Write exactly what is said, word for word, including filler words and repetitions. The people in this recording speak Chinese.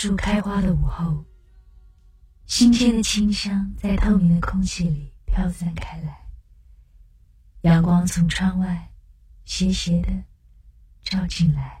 树开花的午后，新鲜的清香在透明的空气里飘散开来，阳光从窗外斜斜地照进来。